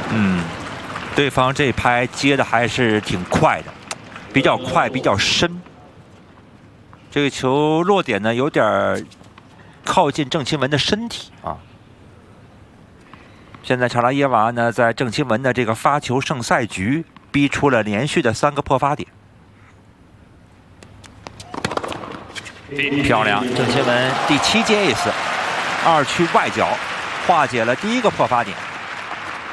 对方这拍接的还是挺快的，比较快，比较深。这个球落点呢，有点靠近郑钦文的身体啊。现在查拉耶娃呢，在郑钦文的这个发球胜赛局逼出了连续的3个破发点。漂亮，郑钦文第7接一次，2区外角化解了第1个破发点。